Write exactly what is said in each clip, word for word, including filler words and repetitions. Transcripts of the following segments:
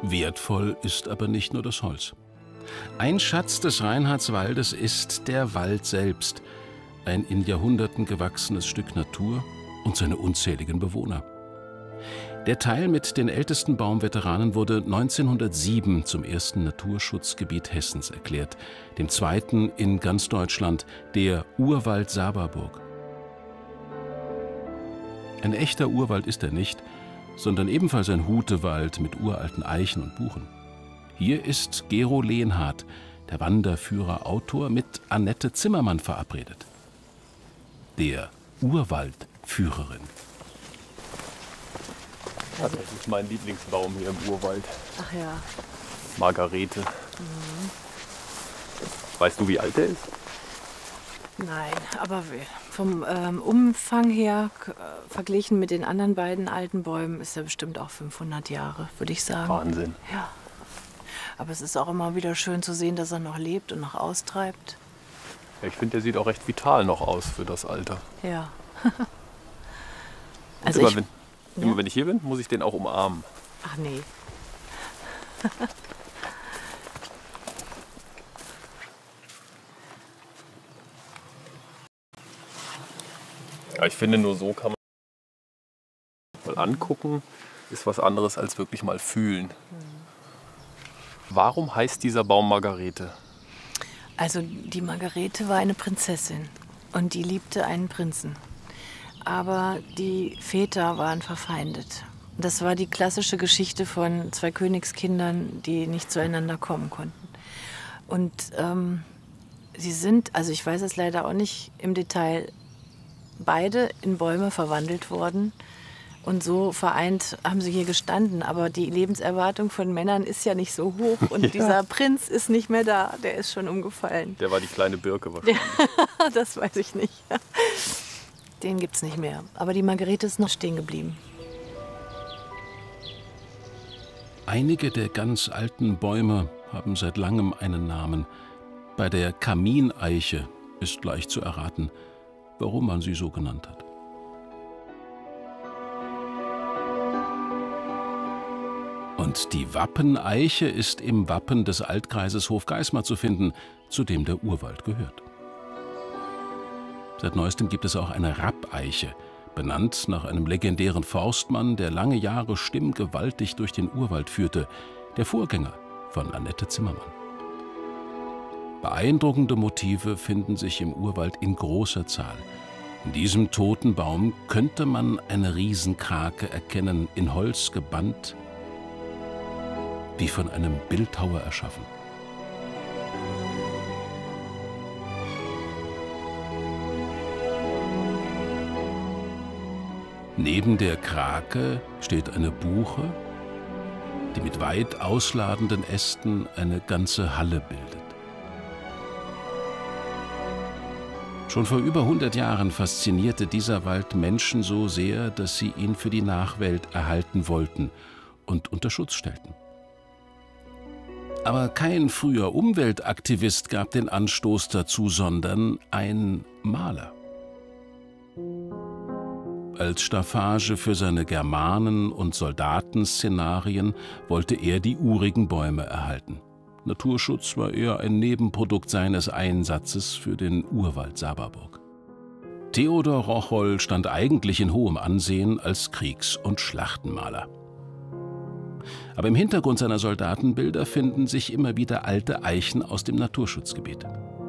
Wertvoll ist aber nicht nur das Holz. Ein Schatz des Reinhardswaldes ist der Wald selbst, ein in Jahrhunderten gewachsenes Stück Natur und seine unzähligen Bewohner. Der Teil mit den ältesten Baumveteranen wurde neunzehnhundertsieben zum ersten Naturschutzgebiet Hessens erklärt, dem zweiten in ganz Deutschland, der Urwald Saberburg. Ein echter Urwald ist er nicht, sondern ebenfalls ein Hutewald mit uralten Eichen und Buchen. Hier ist Gero Lehnhardt, der Wanderführer, Autor, mit Annette Zimmermann verabredet, der Urwaldführerin. Das ist mein Lieblingsbaum hier im Urwald. Ach ja. Margarete. Mhm. Weißt du, wie alt der ist? Nein, aber vom ähm, Umfang her, äh, verglichen mit den anderen beiden alten Bäumen, ist er bestimmt auch fünfhundert Jahre, würde ich sagen. Wahnsinn. Ja. Aber es ist auch immer wieder schön zu sehen, dass er noch lebt und noch austreibt. Ja, ich finde, der sieht auch recht vital noch aus für das Alter. Ja. Also immer, ich, wenn, ja? immer wenn ich hier bin, muss ich den auch umarmen. Ach nee. Ja, ich finde, nur so kann man mal angucken, ist was anderes als wirklich mal fühlen. Warum heißt dieser Baum Margarete? Also die Margarete war eine Prinzessin und die liebte einen Prinzen. Aber die Väter waren verfeindet. Das war die klassische Geschichte von zwei Königskindern, die nicht zueinander kommen konnten. Und ähm, sie sind, also ich weiß es leider auch nicht im Detail, beide in Bäume verwandelt worden. Und so vereint haben sie hier gestanden. Aber die Lebenserwartung von Männern ist ja nicht so hoch. Und ja. dieser Prinz ist nicht mehr da. Der ist schon umgefallen. Der war die kleine Birke wahrscheinlich. Ja, das weiß ich nicht. Den gibt es nicht mehr. Aber die Margarete ist noch stehen geblieben. Einige der ganz alten Bäume haben seit langem einen Namen. Bei der Kamineiche ist leicht zu erraten, warum man sie so genannt hat. Und die Wappeneiche ist im Wappen des Altkreises Hofgeismar zu finden, zu dem der Urwald gehört. Seit neuestem gibt es auch eine Rappeiche, benannt nach einem legendären Forstmann, der lange Jahre stimmgewaltig durch den Urwald führte, der Vorgänger von Annette Zimmermann. Beeindruckende Motive finden sich im Urwald in großer Zahl. In diesem toten Baum könnte man eine Riesenkrake erkennen, in Holz gebannt, wie von einem Bildhauer erschaffen. Neben der Krake steht eine Buche, die mit weit ausladenden Ästen eine ganze Halle bildet. Schon vor über hundert Jahren faszinierte dieser Wald Menschen so sehr, dass sie ihn für die Nachwelt erhalten wollten und unter Schutz stellten. Aber kein früher Umweltaktivist gab den Anstoß dazu, sondern ein Maler. Als Staffage für seine Germanen- und Soldatenszenarien wollte er die urigen Bäume erhalten. Naturschutz war eher ein Nebenprodukt seines Einsatzes für den Urwald Saberburg. Theodor Rocholl stand eigentlich in hohem Ansehen als Kriegs- und Schlachtenmaler. Aber im Hintergrund seiner Soldatenbilder finden sich immer wieder alte Eichen aus dem Naturschutzgebiet.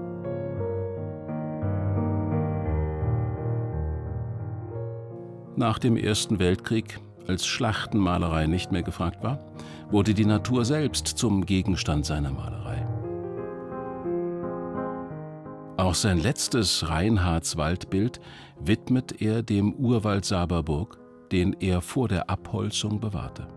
Nach dem Ersten Weltkrieg, als Schlachtenmalerei nicht mehr gefragt war, wurde die Natur selbst zum Gegenstand seiner Malerei. Auch sein letztes Reinhardswaldbild widmet er dem Urwald Saberburg, den er vor der Abholzung bewahrte.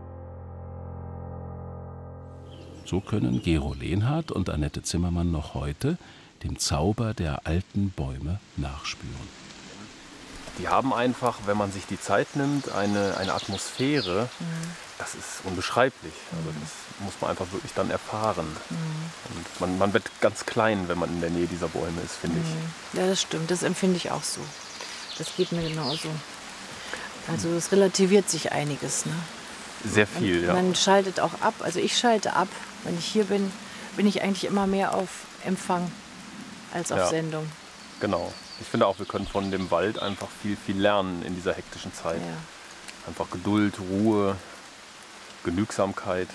So können Gero Lehnhardt und Annette Zimmermann noch heute dem Zauber der alten Bäume nachspüren. Die haben einfach, wenn man sich die Zeit nimmt, eine, eine Atmosphäre, Mhm. das ist unbeschreiblich. Also das muss man einfach wirklich dann erfahren. Mhm. Und man, man wird ganz klein, wenn man in der Nähe dieser Bäume ist, finde ich. Ja, das stimmt. Das empfinde ich auch so. Das geht mir genauso. Also es relativiert sich einiges, ne? Sehr viel, man, ja. Man schaltet auch ab. Also ich schalte ab. Wenn ich hier bin, bin ich eigentlich immer mehr auf Empfang als auf Ja. Sendung. Genau. Ich finde auch, wir können von dem Wald einfach viel, viel lernen in dieser hektischen Zeit. Ja. Einfach Geduld, Ruhe, Genügsamkeit.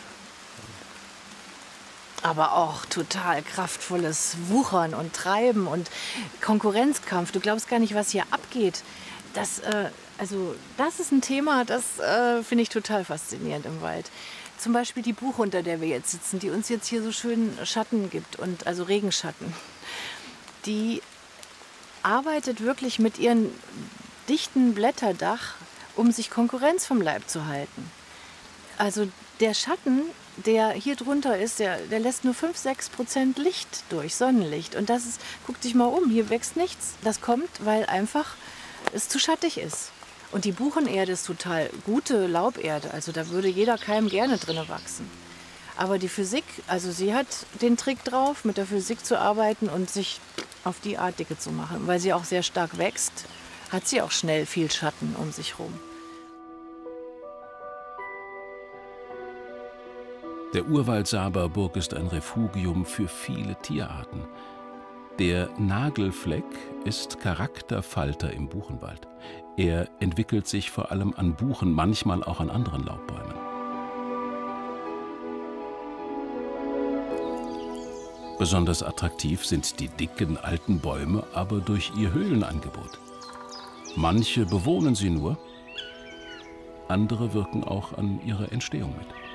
Aber auch total kraftvolles Wuchern und Treiben und Konkurrenzkampf. Du glaubst gar nicht, was hier abgeht. Das, äh, also, das ist ein Thema, das äh, finde ich total faszinierend im Wald. Zum Beispiel die Buche, unter der wir jetzt sitzen, die uns jetzt hier so schön Schatten gibt, und, also Regenschatten. Die arbeitet wirklich mit ihrem dichten Blätterdach, um sich Konkurrenz vom Leib zu halten. Also der Schatten, der hier drunter ist, der, der lässt nur fünf bis sechs Prozent Licht durch, Sonnenlicht. Und das ist, guck dich mal um, hier wächst nichts. Das kommt, weil einfach es zu schattig ist. Und die Buchenerde ist total gute Lauberde, also da würde jeder Keim gerne drinne wachsen. Aber die Physik, also sie hat den Trick drauf, mit der Physik zu arbeiten und sich auf die Art dicke zu machen. Weil sie auch sehr stark wächst, hat sie auch schnell viel Schatten um sich rum. Der Urwald Saberburg ist ein Refugium für viele Tierarten. Der Nagelfleck ist Charakterfalter im Buchenwald. Er entwickelt sich vor allem an Buchen, manchmal auch an anderen Laubbäumen. Besonders attraktiv sind die dicken alten Bäume aber durch ihr Höhlenangebot. Manche bewohnen sie nur, andere wirken auch an ihrer Entstehung mit.